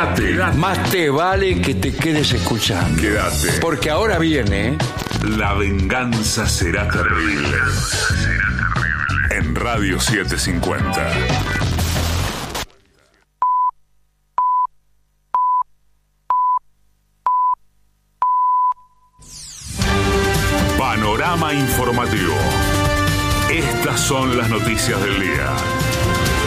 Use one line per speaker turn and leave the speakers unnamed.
Quédate.
Más te vale que te quedes escuchando.
Quédate.
Porque ahora viene...
La venganza será terrible. En Radio 750. Panorama informativo. Estas son las noticias del día.